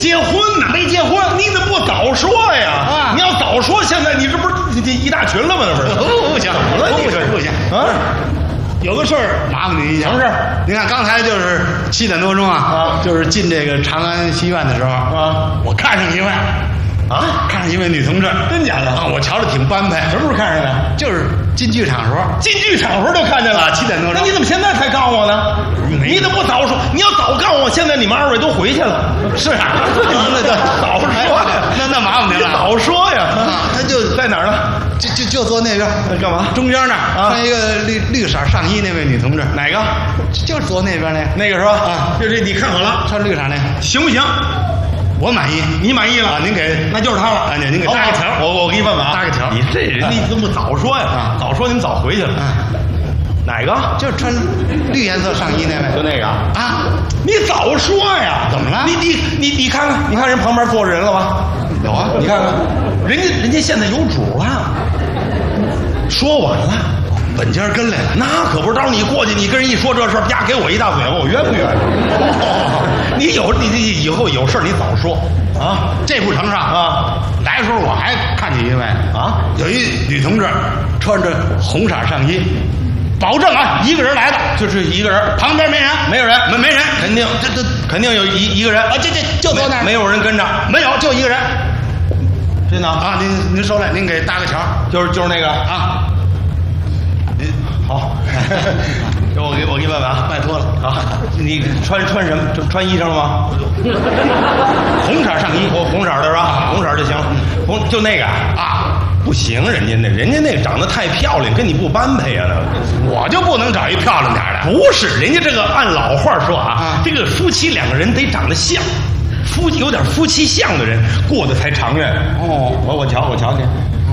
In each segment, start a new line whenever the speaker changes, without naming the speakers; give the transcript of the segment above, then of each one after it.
结婚呢？没结婚，你怎么不早说呀？啊！你要早说，现在你这不是一大群了吗？这不是？
不行，不行啊！有个事儿麻烦您一下。
什么事儿？
您看刚才就是7点多钟啊，就是进这个长安戏院的时候啊，我看上一位啊，看上一位女同志，
真假的
啊？我瞧着挺般配。
什么时候看上的？
就是进剧场时候。
进剧场时候就看见了。
7点多钟。
那你怎么现在才告我呢？你怎么不早说？你要早告我，现在你们2位都回去了。
是啊，
那早说呀。
那麻烦您了。
早说呀。
他就
在哪儿呢？
就坐那边。
干嘛？
中间那儿穿一个绿色上衣那位女同志。
哪个？
就是坐那边
那个是吧？
啊，
这你看好了，
穿绿色那
行不行？
我满意，
你满意了？
您给，
那就是他了。
啊，您给搭个条。
我给你问问啊，
搭个条。
你这人你怎么不早说呀？早说你们早回去了。哪个？
就是穿绿颜色上衣那位。
就那个
啊？
你早说呀！
怎么了？
你看看，你看人旁边坐着人了吧？
有啊，
你看看，人家现在有主了。说完了，
本家跟来了，
那可不是。到时候你过去，你跟人一说这事儿，啪给我一大嘴巴，我冤不冤？你以后有事你早说啊！
这不成上啊！来的时候我还看见一位啊，有一女同志穿着红色上衣，保证啊，一个人来的，
就是一个人，
旁边没人，
没有人，
没人，
肯定这肯定有一个人
啊，这就坐那儿，
没有人跟着，
没有，就一个人。
真的
啊，您说来，您给搭个桥，
就是那个
啊。
好，这我给你问问啊，
拜托了
啊！你穿什么？穿衣裳了吗？
红色上衣，
红色的是吧？红色就行了。就那个啊，不行，人家那个长得太漂亮，跟你不般配啊！
我就不能找一漂亮点的？
不是，人家这个按老话说啊，这个夫妻2个人得长得像，有点夫妻相的人过得才长远。
哦，
我瞧去。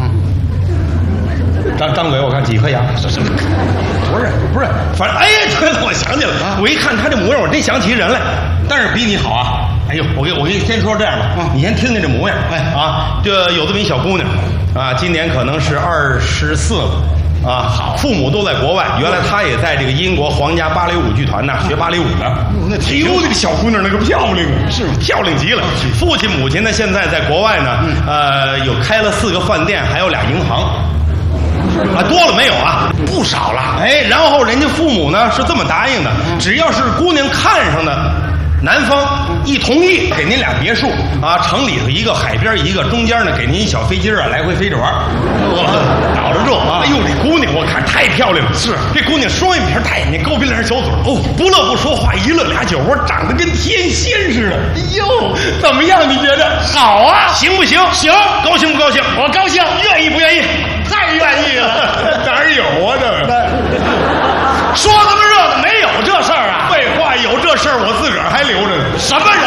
张嘴，我看几颗牙？什么？不是，反正哎，对了，我想起来了，我一看他这模样，我真想起人来。但是比你好啊！哎呦，我给你先说这样吧，你先听听这模样。哎啊，这有这么一小姑娘啊，今年可能是24了。啊，好，父母都在国外，原来她也在这个英国皇家芭蕾舞剧团呢，学芭蕾舞呢。
那
那个小姑娘那个漂亮，是漂亮极了。父亲母亲呢，现在在国外呢，有开了4个饭店，还有2银行。啊，多了没有啊？
不少了。
哎，然后人家父母呢是这么答应的，只要是姑娘看上的男方一同意，给您俩别墅啊，城里头一个，海边一个，中间呢给您一小飞机啊，来回飞着玩。倒着住啊！哎呦，这姑娘我看太漂亮了。是，这姑娘双眼皮，大眼睛，高鼻梁，小嘴哦，不乐不说话，一乐俩酒窝，长得跟天仙似的。哎呦，怎么样？你觉得好啊？行不行？行，高兴不高兴？我高兴，愿意不愿意？太愿意了。哪儿有啊这个？说这么热闹，没有这事儿啊？废话，有这事儿我自个儿还留着呢。什么